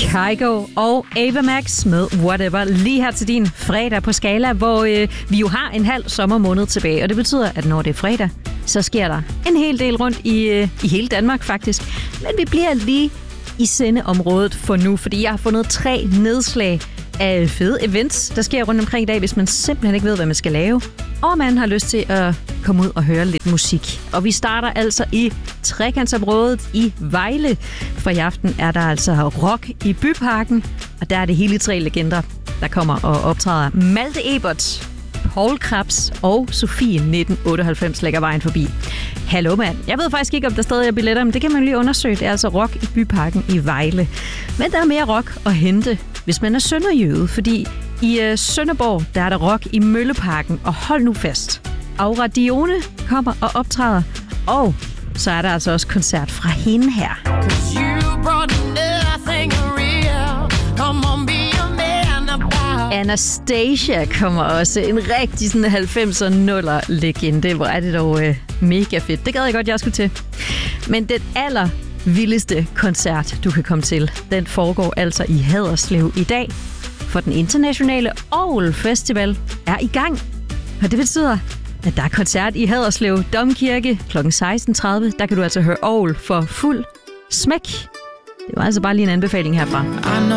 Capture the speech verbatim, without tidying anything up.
Kygo og Ava Max med Whatever lige her til din fredag på Skala, hvor øh, vi jo har en halv sommermåned tilbage, og det betyder, at når det er fredag, så sker der en hel del rundt i, øh, i hele Danmark faktisk. Men vi bliver lige i sendeområdet for nu, fordi jeg har fundet tre nedslag af fede events, der sker rundt omkring i dag, hvis man simpelthen ikke ved, hvad man skal lave, og man har lyst til at komme ud og høre lidt musik. Og vi starter altså i trekantsområdet i Vejle, for i aften er der altså rock i Byparken, og der er det hele tre legender, der kommer og optræder. Malte Ebert, Paul Krebs og Sofie nitten otteoghalvfems lægger vejen forbi. Hallo mand. Jeg ved faktisk ikke, om der stadig er billetter, men det kan man lige undersøge. Det er altså rock i Byparken i Vejle. Men der er mere rock at hente, hvis man er sønderjyde, fordi i øh, Sønderborg, der er der rock i Mølleparken, og hold nu fast. Aura Dione kommer og optræder, og så er der altså også koncert fra hende her. Anastasia kommer også. En rigtig sådan halvfemser nuller legende. Hvor er det dog øh, mega fedt. Det gad jeg godt, jeg skulle til. Men den aller vildeste koncert, du kan komme til, den foregår altså i Haderslev i dag. For den internationale Orgel Festival er i gang. Og det betyder, at der er koncert i Haderslev Domkirke klokken seksten tredive. Der kan du altså høre orgel for fuld smæk. Det var altså bare lige en anbefaling herfra.